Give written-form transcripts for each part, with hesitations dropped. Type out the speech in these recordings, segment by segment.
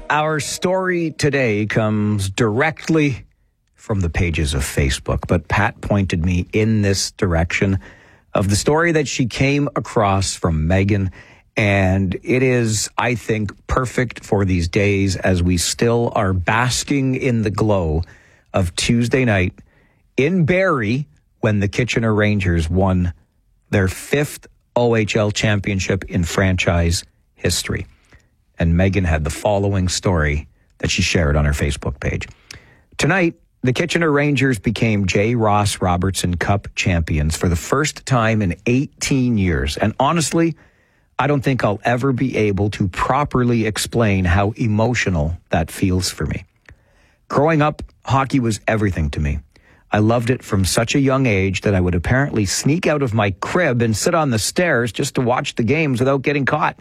Our story today comes directly from the pages of Facebook, but Pat pointed me in this direction of the story that she came across from Megan, and it is, I think, perfect for these days as we still are basking in the glow of Tuesday night in Barrie when the Kitchener Rangers won their 5th OHL championship in franchise history. And Megan had the following story that she shared on her Facebook page. Tonight, the Kitchener Rangers became J. Ross Robertson Cup champions for the first time in 18 years. And honestly, I don't think I'll ever be able to properly explain how emotional that feels for me. Growing up, hockey was everything to me. I loved it from such a young age that I would apparently sneak out of my crib and sit on the stairs just to watch the games without getting caught.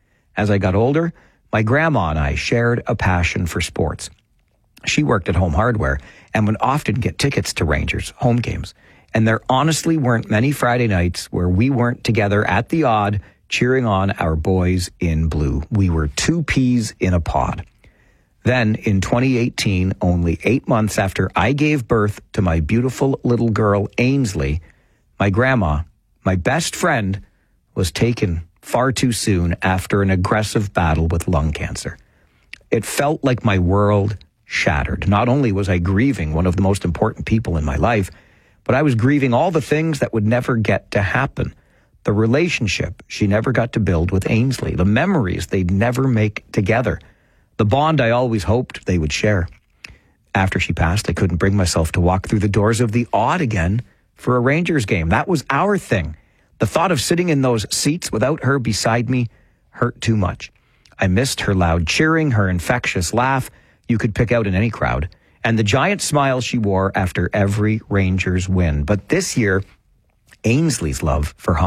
As I got older, my grandma and I shared a passion for sports. She worked at Home Hardware and would often get tickets to Rangers home games. And there honestly weren't many Friday nights where we weren't together at the Odd cheering on our boys in blue. We were two peas in a pod. Then in 2018, only 8 months after I gave birth to my beautiful little girl, Ainsley, my grandma, my best friend, was taken far too soon after an aggressive battle with lung cancer. It felt like my world shattered. Not only was I grieving one of the most important people in my life, but I was grieving all the things that would never get to happen. The relationship she never got to build with Ainsley, the memories they'd never make together, the bond I always hoped they would share. After she passed, I couldn't bring myself to walk through the doors of the Odd again for a Rangers game. That was our thing. The thought of sitting in those seats without her beside me hurt too much. I missed her loud cheering, her infectious laugh you could pick out in any crowd, and the giant smile she wore after every Rangers win. But this year, Ainsley's love for hockey